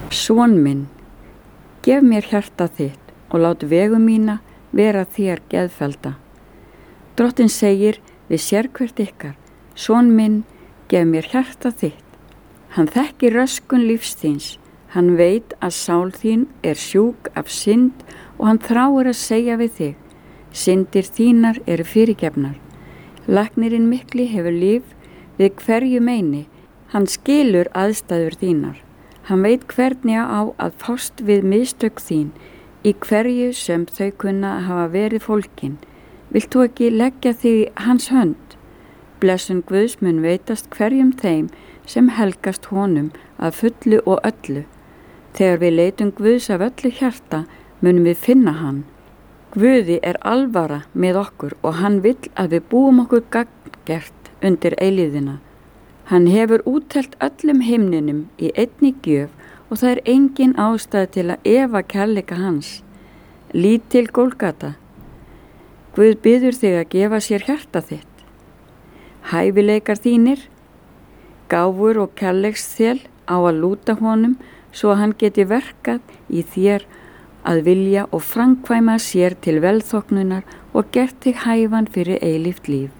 Son minn, gef mér hjarta þitt og lát vegu mína vera þér geðfelda. Drottinn segir við sérhvert ykkar, son minn, gef mér hjarta þitt. Hann þekkir röskun lífs þíns, hann veit að sál þín er sjúk af synd og hann þráir að segja við þig, syndir þínar eru fyrirgefnar. Læknirinn mikli hefur líf við hverju meini, hann skilur aðstæður þínar. Hann veit hvernig á að fást við mistök þín í hverju sem þau kunna hafa verið fólkin. Vilt þú ekki leggja þig í hans hönd? Blessun Guðs mun veitast hverjum þeim sem helgast honum að fullu og öllu. Þegar við leitum Guðs af öllu hjarta munum við finna hann. Guði er alvara með okkur og hann vill að við búum okkur gagngert undir eilíðina. Hann hefur úttelt öllum himninum í einni gjöf og það er engin ástæða til að efa kærleika hans. Lít til Gólgata. Guð biður þig að gefa sér hjarta þitt. Hæfileikar þínir, gáfur og kærleiksþel á að lúta honum svo að hann geti verkað í þér að vilja og framkvæma sér til velþóknunar og gert þig hæfan fyrir eilíft líf.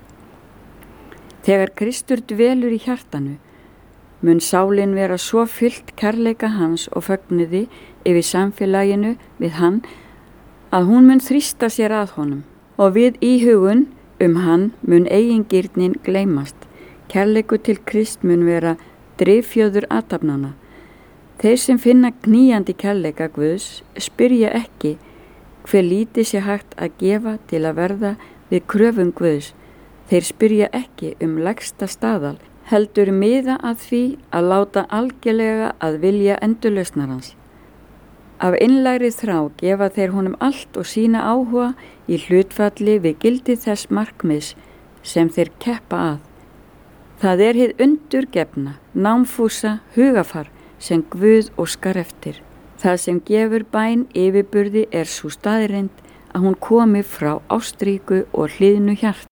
Þegar Kristur dvelur í hjartanu, mun sálin vera svo fyllt kærleika hans og fögnuði yfir samfélaginu við hann að hún mun þrýsta sér að honum og við íhugun hann mun eigingirnin gleymast. Kærleiku til Krist mun vera drifjöður athafnanna. Þeir sem finna knýjandi kærleika Guðs spyrja ekki hve lítið sé hægt að gefa til að verða við kröfum Guðs. Þeir spyrja ekki lægsta staðal, heldur miða að því að láta algjörlega að vilja endurlausnarans. Af innlægri þrá gefa þeir honum allt og sína áhuga í hlutfalli við gildi þess markmiðs sem þeir keppa að. Það er hið undurgefna, námfúsa hugafar sem Guð óskar eftir. Það sem gefur bæn yfirburði er sú staðreynd að hún komi frá ástríku og hlýðnu hjarta.